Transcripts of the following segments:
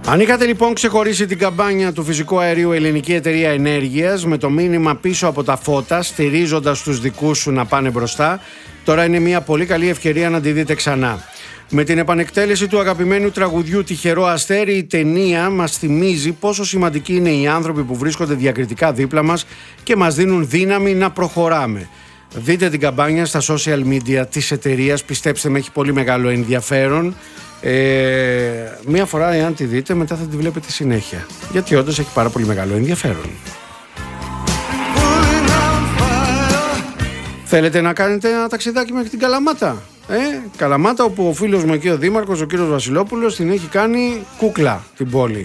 Αν είχατε λοιπόν ξεχωρίσει την καμπάνια του φυσικού αερίου Ελληνική Εταιρεία Ενέργειας με το μήνυμα πίσω από τα φώτα, στηρίζοντας τους δικούς σου να πάνε μπροστά, τώρα είναι μια πολύ καλή ευκαιρία να τη δείτε ξανά. Με την επανεκτέλεση του αγαπημένου τραγουδιού «Τυχερό αστέρι», η ταινία μας θυμίζει πόσο σημαντικοί είναι οι άνθρωποι που βρίσκονται διακριτικά δίπλα μας και μας δίνουν δύναμη να προχωράμε. Δείτε την καμπάνια στα social media της εταιρείας, πιστέψτε με, έχει πολύ μεγάλο ενδιαφέρον. Μία φορά εάν τη δείτε, μετά θα τη βλέπετε συνέχεια, γιατί όντως έχει πάρα πολύ μεγάλο ενδιαφέρον. Θέλετε να κάνετε ένα ταξιδάκι μέχρι την Καλαμάτα? Καλαμάτα, όπου ο φίλος μου εκεί ο δήμαρχος, ο κύριος Βασιλόπουλος, την έχει κάνει κούκλα την πόλη.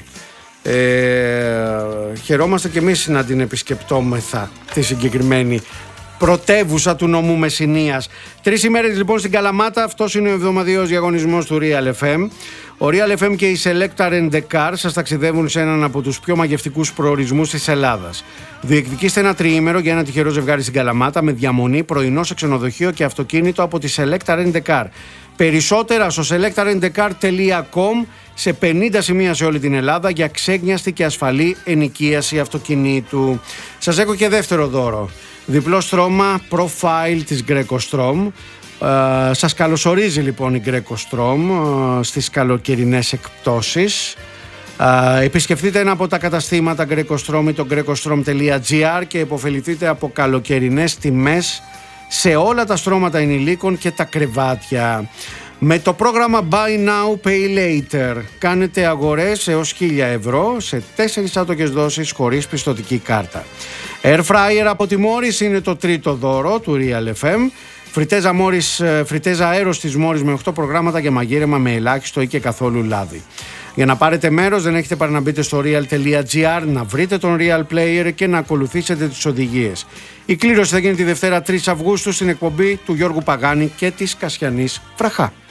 Χαιρόμαστε και εμείς να την επισκεπτόμεθα τη συγκεκριμένη πρωτεύουσα του νομού Μεσσηνίας. 3 ημέρες λοιπόν στην Καλαμάτα. Αυτός είναι ο εβδομαδιαίος διαγωνισμός του Real FM. Ο Real FM και η Selecta Rent a Car σας ταξιδεύουν σε έναν από τους πιο μαγευτικούς προορισμούς της Ελλάδας. Διεκδικήστε ένα τριήμερο για ένα τυχερό ζευγάρι στην Καλαμάτα με διαμονή, πρωινό σε ξενοδοχείο και αυτοκίνητο από τη Selecta Rent a Car. Περισσότερα στο selectarentacar.com, σε 50 σημεία σε όλη την Ελλάδα για ξέγνιαστη και ασφαλή ενοικίαση αυτοκινήτου. Σας έχω και δεύτερο δώρο. Διπλό στρώμα profile της Greco Strom. Σας καλωσορίζει λοιπόν η Greco Strom στις καλοκαιρινές εκπτώσεις. Επισκεφτείτε ένα από τα καταστήματα Greco Strom ή το grecostrom.gr και υποφεληθείτε από καλοκαιρινές τιμές σε όλα τα στρώματα ενηλίκων και τα κρεβάτια. Με το πρόγραμμα Buy Now, Pay Later κάνετε αγορές έως 1.000 ευρώ σε 4 άτοκες δόσεις χωρίς πιστωτική κάρτα. Air Fryer από τη Morris είναι το τρίτο δώρο του Real FM. Φριτέζα αέρος της Morris με 8 προγράμματα για μαγείρεμα με ελάχιστο ή και καθόλου λάδι. Για να πάρετε μέρος δεν έχετε παρά να μπείτε στο real.gr, να βρείτε τον Real Player και να ακολουθήσετε τις οδηγίες. Η κλήρωση θα γίνει τη Δευτέρα 3 Αυγούστου στην εκπομπή του Γιώργου Παγάνη και της Κασιανής Φραχά.